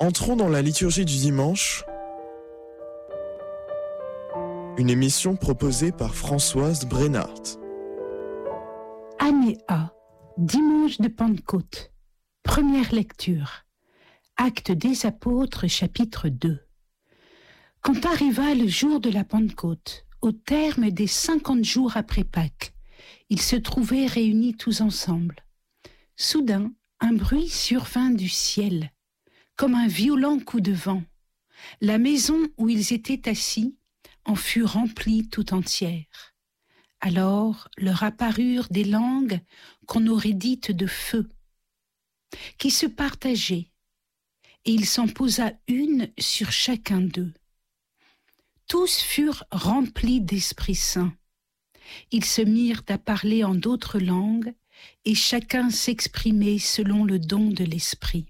Entrons dans la liturgie du dimanche, une émission proposée par Françoise Brennart. Année A, dimanche de Pentecôte, première lecture, Actes des Apôtres, chapitre 2. Quand arriva le jour de la Pentecôte, au terme des 50 jours après Pâques, ils se trouvaient réunis tous ensemble. Soudain, un bruit survint du ciel, comme un violent coup de vent. La maison où ils étaient assis en fut remplie tout entière. Alors leur apparurent des langues qu'on aurait dites de feu, qui se partageaient, et il s'en posa une sur chacun d'eux. Tous furent remplis d'Esprit Saint. Ils se mirent à parler en d'autres langues, et chacun s'exprimait selon le don de l'Esprit.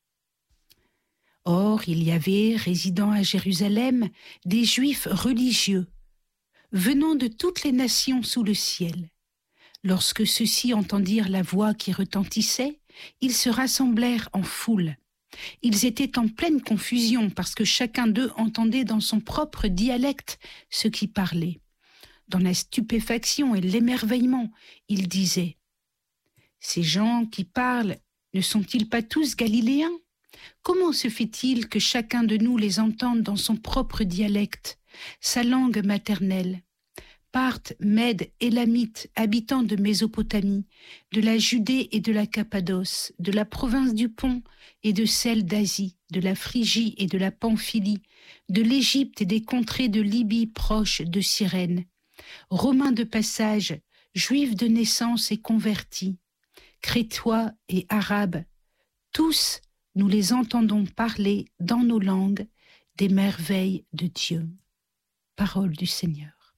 Or, il y avait, résidant à Jérusalem, des Juifs religieux, venant de toutes les nations sous le ciel. Lorsque ceux-ci entendirent la voix qui retentissait, ils se rassemblèrent en foule. Ils étaient en pleine confusion parce que chacun d'eux entendait dans son propre dialecte ce qui parlait. Dans la stupéfaction et l'émerveillement, ils disaient « Ces gens qui parlent ne sont-ils pas tous galiléens ? Comment se fait-il que chacun de nous les entende dans son propre dialecte, sa langue maternelle ? Parthes, Mèdes, Élamites, habitants de Mésopotamie, de la Judée et de la Cappadoce, de la province du Pont et de celle d'Asie, de la Phrygie et de la Pamphylie, de l'Égypte et des contrées de Libye proches de Cyrène, Romains de passage, Juifs de naissance et convertis, Crétois et Arabes, tous nous les entendons parler dans nos langues des merveilles de Dieu. Parole du Seigneur.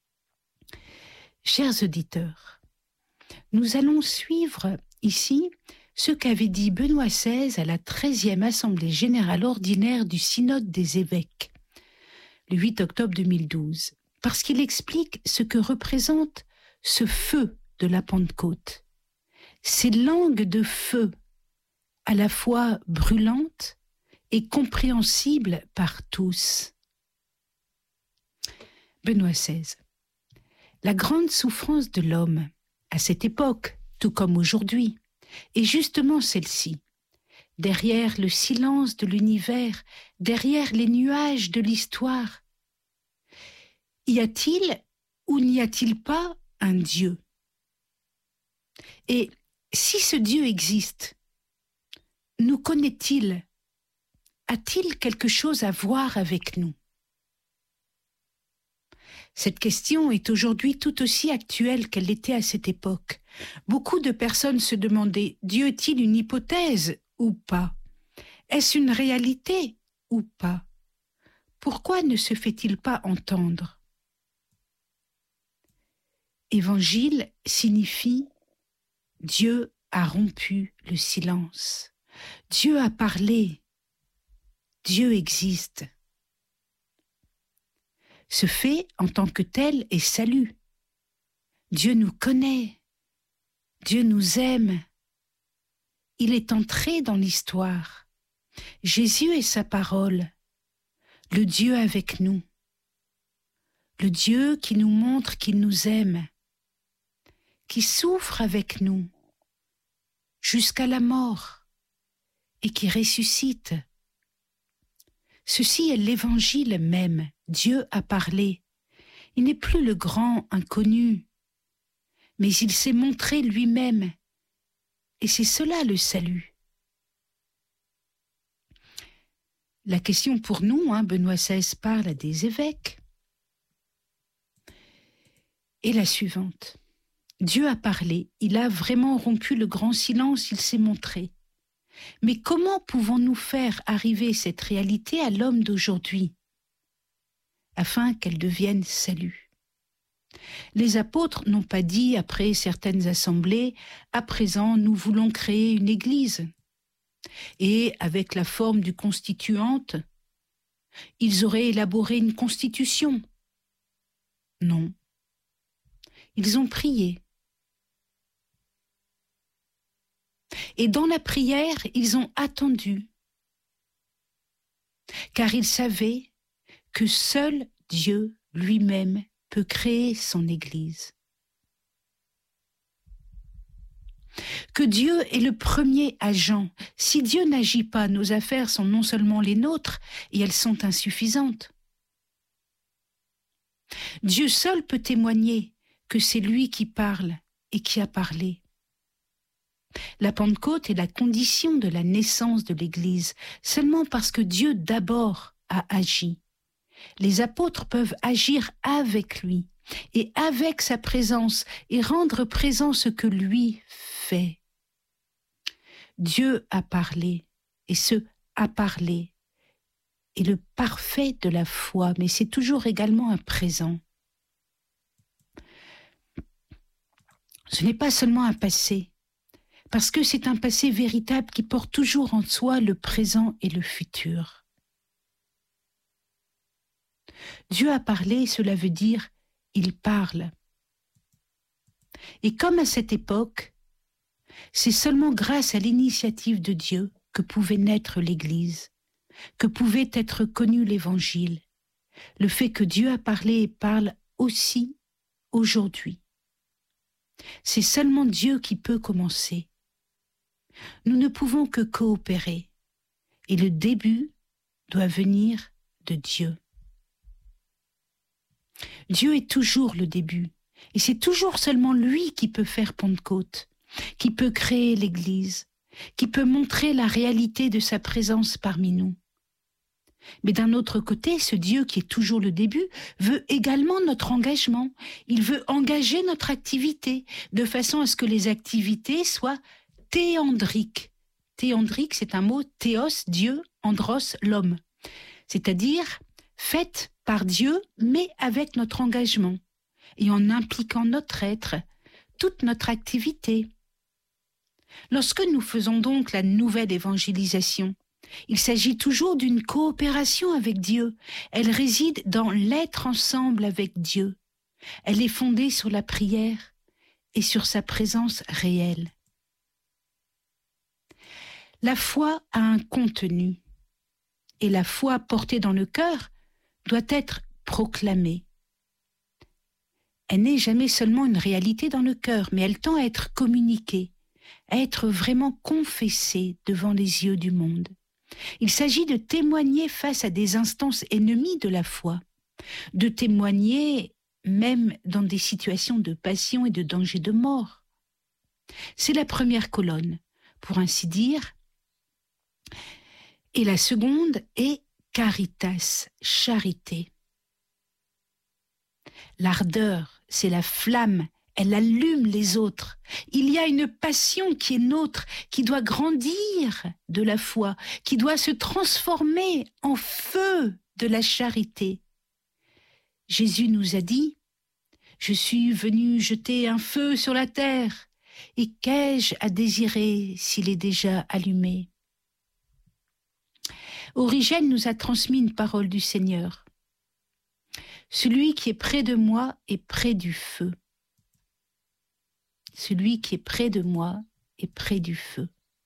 Chers auditeurs, nous allons suivre ici ce qu'avait dit Benoît XVI à la 13e Assemblée générale ordinaire du Synode des évêques, le 8 octobre 2012, parce qu'il explique ce que représente ce feu de la Pentecôte, ces langues de feu à la fois brûlantes et compréhensibles par tous. Benoît XVI. La grande souffrance de l'homme, à cette époque, tout comme aujourd'hui, est justement celle-ci. Derrière le silence de l'univers, derrière les nuages de l'histoire, y a-t-il ou n'y a-t-il pas un Dieu ? Et si ce Dieu existe, nous connaît-il ? A-t-il quelque chose à voir avec nous ? Cette question est aujourd'hui tout aussi actuelle qu'elle l'était à cette époque. Beaucoup de personnes se demandaient, Dieu est-il une hypothèse ou pas ? Est-ce une réalité ou pas ? Pourquoi ne se fait-il pas entendre ? Évangile signifie Dieu a rompu le silence. Dieu a parlé. Dieu existe. Ce fait, en tant que tel, est salut. Dieu nous connaît. Dieu nous aime. Il est entré dans l'histoire. Jésus est sa parole, le Dieu avec nous. Le Dieu qui nous montre qu'il nous aime, qui souffre avec nous jusqu'à la mort et qui ressuscite. Ceci est l'évangile même. Dieu a parlé. Il n'est plus le grand inconnu, mais il s'est montré lui-même. Et c'est cela le salut. La question pour nous, Benoît XVI parle à des évêques, est la suivante. Dieu a parlé, il a vraiment rompu le grand silence, il s'est montré. Mais comment pouvons-nous faire arriver cette réalité à l'homme d'aujourd'hui, afin qu'elle devienne salut ? Les apôtres n'ont pas dit, après certaines assemblées, « À présent, nous voulons créer une église ». Et avec la forme du constituante, ils auraient élaboré une constitution. Non. Ils ont prié. Et dans la prière, ils ont attendu. car il savait que seul Dieu lui-même peut créer son Église. Que Dieu est le premier agent. Si Dieu n'agit pas, nos affaires sont non seulement les nôtres, et elles sont insuffisantes. Dieu seul peut témoigner que c'est lui qui parle et qui a parlé. La Pentecôte est la condition de la naissance de l'Église, seulement parce que Dieu d'abord a agi. Les apôtres peuvent agir avec lui et avec sa présence et rendre présent ce que lui fait. Dieu a parlé et ce a parlé est le parfait de la foi, mais c'est toujours également un présent. Ce n'est pas seulement un passé, parce que c'est un passé véritable qui porte toujours en soi le présent et le futur. Dieu a parlé, cela veut dire il parle. Et comme à cette époque, c'est seulement grâce à l'initiative de Dieu que pouvait naître l'Église, que pouvait être connu l'Évangile, le fait que Dieu a parlé et parle aussi aujourd'hui. C'est seulement Dieu qui peut commencer. Nous ne pouvons que coopérer, et le début doit venir de Dieu. Dieu est toujours le début, et c'est toujours seulement lui qui peut faire Pentecôte, qui peut créer l'Église, qui peut montrer la réalité de sa présence parmi nous. Mais d'un autre côté, ce Dieu qui est toujours le début veut également notre engagement. Il veut engager notre activité de façon à ce que les activités soient théandriques. Théandrique, c'est un mot, théos, Dieu, andros, l'homme. C'est-à-dire faites par Dieu, mais avec notre engagement et en impliquant notre être, toute notre activité. Lorsque nous faisons donc la nouvelle évangélisation, il s'agit toujours d'une coopération avec Dieu. Elle réside dans l'être ensemble avec Dieu. Elle est fondée sur la prière et sur sa présence réelle. La foi a un contenu et la foi portée dans le cœur doit être proclamée. Elle n'est jamais seulement une réalité dans le cœur, mais elle tend à être communiquée, à être vraiment confessée devant les yeux du monde. Il s'agit de témoigner face à des instances ennemies de la foi, de témoigner même dans des situations de passion et de danger de mort. C'est la première colonne, pour ainsi dire, et la seconde est caritas, charité. L'ardeur, c'est la flamme, elle allume les autres. Il y a une passion qui est nôtre, qui doit grandir de la foi, qui doit se transformer en feu de la charité. Jésus nous a dit « Je suis venu jeter un feu sur la terre, et qu'ai-je à désirer s'il est déjà allumé ?» Origène nous a transmis une parole du Seigneur. Celui qui est près de moi est près du feu. Celui qui est près de moi est près du feu.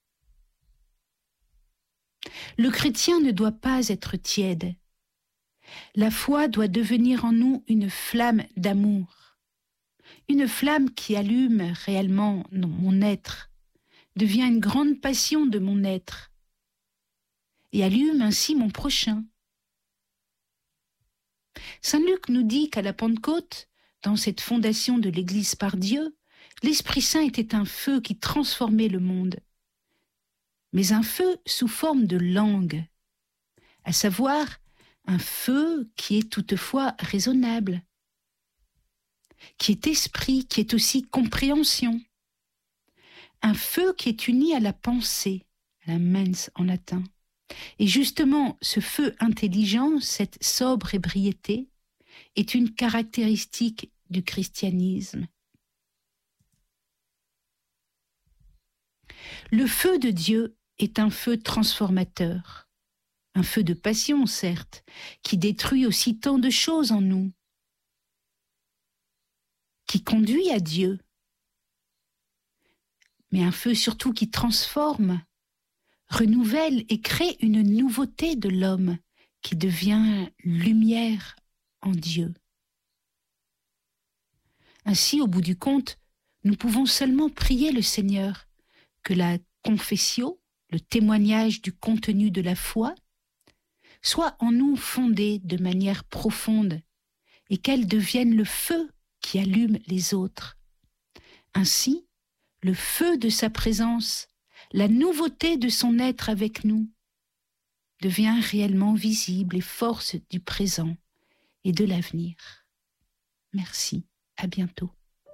Le chrétien ne doit pas être tiède. La foi doit devenir en nous une flamme d'amour. Une flamme qui allume réellement mon être, devient une grande passion de mon être et allume ainsi mon prochain. Saint Luc nous dit qu'à la Pentecôte, dans cette fondation de l'Église par Dieu, l'Esprit Saint était un feu qui transformait le monde, mais un feu sous forme de langue, à savoir un feu qui est toutefois raisonnable, qui est esprit, qui est aussi compréhension, un feu qui est uni à la pensée, à la mens en latin. Et justement, ce feu intelligent, cette sobre ébriété, est une caractéristique du christianisme. Le feu de Dieu est un feu transformateur, un feu de passion, certes, qui détruit aussi tant de choses en nous, qui conduit à Dieu, mais un feu surtout qui transforme, renouvelle et crée une nouveauté de l'homme qui devient lumière en Dieu. Ainsi, au bout du compte, nous pouvons seulement prier le Seigneur que la confessio, le témoignage du contenu de la foi, soit en nous fondée de manière profonde et qu'elle devienne le feu qui allume les autres. Ainsi, le feu de sa présence, la nouveauté de son être avec nous, devient réellement visible et force du présent et de l'avenir. Merci, à bientôt.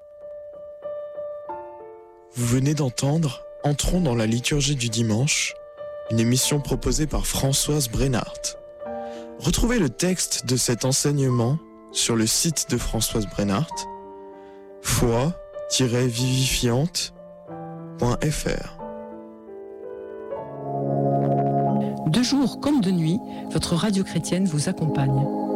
Vous venez d'entendre Entrons dans la liturgie du dimanche, une émission proposée par Françoise Brennart. Retrouvez le texte de cet enseignement sur le site de Françoise Brennart, foi-vivifiante.fr. De jour comme de nuit, votre radio chrétienne vous accompagne.